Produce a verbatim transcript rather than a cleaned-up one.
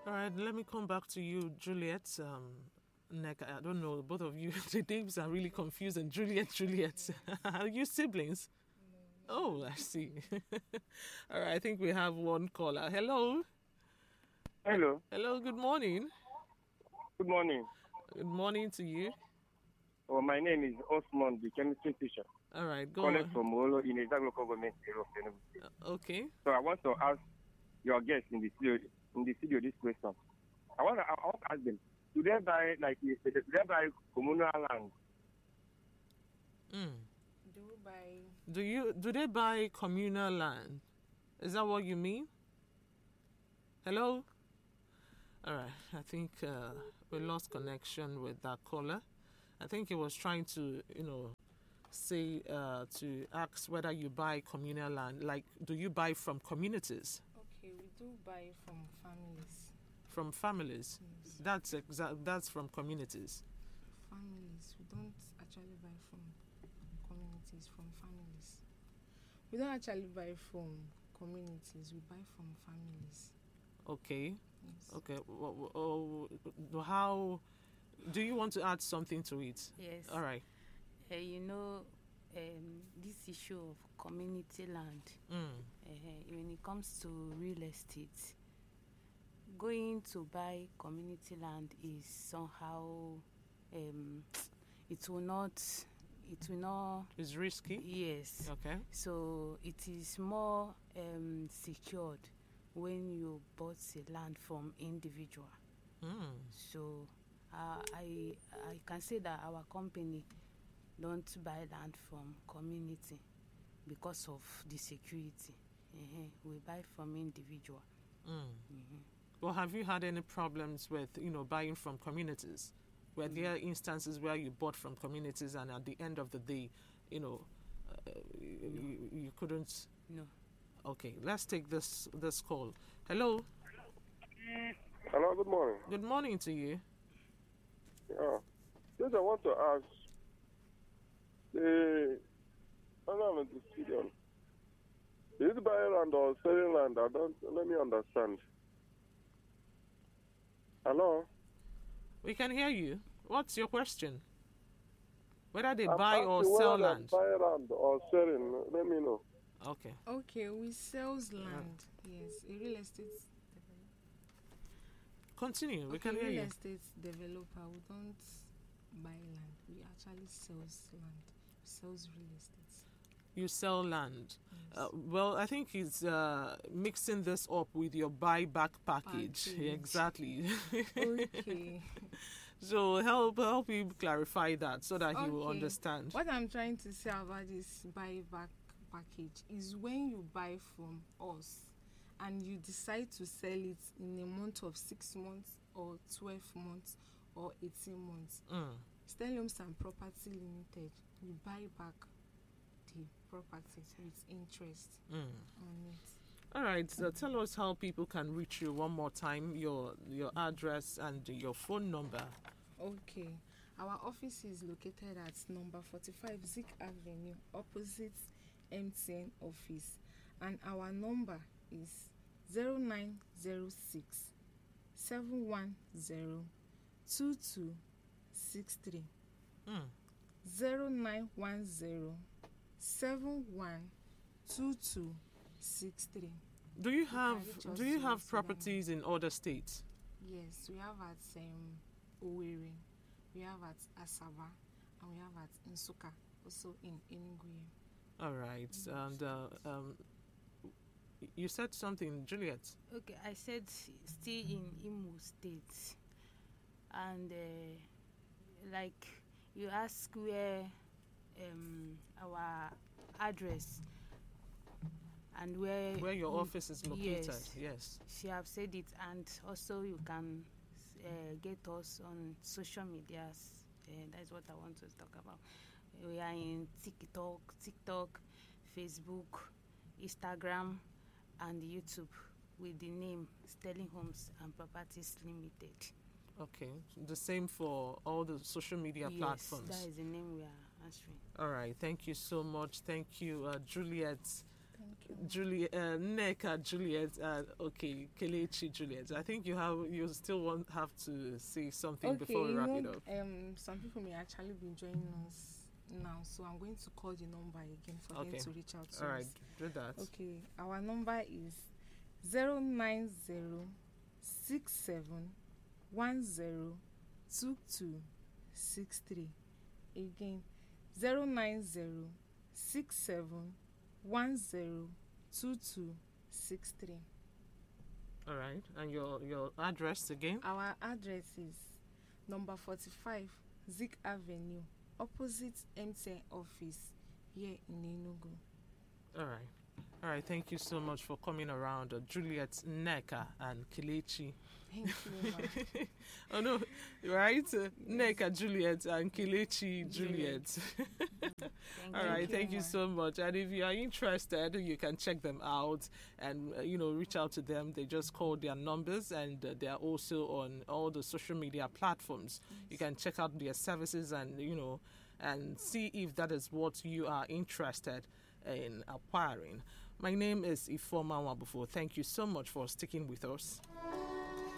All right, let me come back to you, Juliet. Um, Neck, I don't know, both of you, the names are really confusing. Juliet, Juliet. Are you siblings? Oh, I see. All right, I think we have one caller. Hello. Hello. Hello, good morning. Good morning. Good morning to you. Oh, my name is Osman, the chemistry teacher. All right, go Calling on. from Molo in the local government area of Enugu State. Uh, okay. So I want to ask your guests in the studio, in the studio this question. I want to, I want to ask them, do they buy, like, do they buy communal land? Mm. Do we buy? Do you do they buy communal land? Is that what you mean? Hello? All right, I think uh, we lost connection with that caller. I think he was trying to, you know, say uh, to ask whether you buy communal land. Like, do you buy from communities? Okay, we do buy from families. From families? Yes. That's exa- That's from communities. Families. We don't actually buy from communities, from families. We don't actually buy from communities. We buy from families. Okay. Yes. Okay. w- w- oh, how do you want to add something to it? Yes. All right. Uh, you know, um, this issue of community land, Mm. uh, when it comes to real estate, going to buy community land is somehow, um, it will not, it will not, It's risky. yes. Okay. So it is more um, secured when you bought the land from individual. Mm. So uh, I I can say that our company don't buy land from community because of the security. Uh-huh. We buy from individual. Mm. Mm-hmm. Well, have you had any problems with, you know, buying from communities? Were Mm. there instances where you bought from communities and at the end of the day, you know, uh, you, you couldn't? No. Okay, let's take this this call. Hello. Hello, good morning. Good morning to you. Yeah. Yes, I want to ask the owner of the stadium. Is it buying land or selling land? I don't let me understand. Hello? We can hear you. What's your question? Whether they I'm buy or asking sell whether they're land? buying land or selling. Let me know. Okay. Okay, we sells land. Yes, a real estate. Continue. We Okay, can hear real you. estate developer. We don't buy land. We actually sells land. We sells real estate. You sell land. Yes. Uh, well, I think he's uh, mixing this up with your buyback package. Package. Exactly. Okay. So help help him clarify that so that he will Okay. understand. What I'm trying to say about this buyback package is when you buy from us and you decide to sell it in a month of six months or twelve months or eighteen months. Mm. Stelliums and Property Limited, we buy back the property with interest Mm. on it. All right. So tell us how people can reach you one more time. Your your address and your phone number. Okay. Our office is located at number forty-five Zik Avenue, opposite M T N office. And our number is zero nine zero six seven one zero two two six three. Mm. zero nine one zero seven one two two six three. Do you can have reach us do you to have Instagram. properties in other states? Yes, we have at um, Owerri, we have at Asaba, and we have at Nsukka, also in Enugu. All right. And uh, um, you said something, Juliet. Okay, I said still in Imo State, and uh, like you ask where um, our address and where Where your we- office is located. Yes. Yes. She have said it, and also you can uh, get us on social medias. Uh, that's what I want to talk about. We are in TikTok, TikTok, Facebook, Instagram, and YouTube with the name Sterling Homes and Properties Limited. Okay. The same for all the social media yes, platforms. that is the name we are answering. All right. Thank you so much. Thank you, uh, Juliet. Thank Juliet, uh, Neka Juliet, and okay, Kelechi Juliet. I think you have you still want have to say something Okay, before we you wrap know, it up. um, some people may actually be joining us now, so I'm going to call the number again for Okay. them to reach out to All right, us. do that. Okay, our number is zero nine zero six seven one zero two two six three. Again, zero nine zero six seven one zero two two six three. All right, and your your address again? Our address is number forty-five Zik Avenue, opposite M T N office here in Enugu. All right. All right, thank you so much for coming around, uh, Juliet, Neka, and Kelechi. Thank you, ma'am. Oh no, right? Uh, Neka, Juliet, and Kelechi, Juliet. Thank All you. right, you, thank you ma. so much. And if you are interested, you can check them out and, uh, you know, reach out to them. They just call their numbers, and uh, they are also on all the social media platforms. You can check out their services and, you know, and see if that is what you are interested in acquiring. My name is Ifoma Wabufu. Thank you so much for sticking with us.